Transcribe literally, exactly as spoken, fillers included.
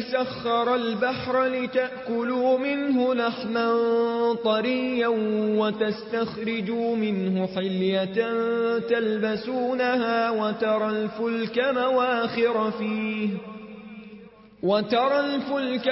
سخر البحر لتأكلوا منه لحما طريا وتستخرجوا منه حلية تلبسونها وترى الفلك مواخر فيه وترى الفلك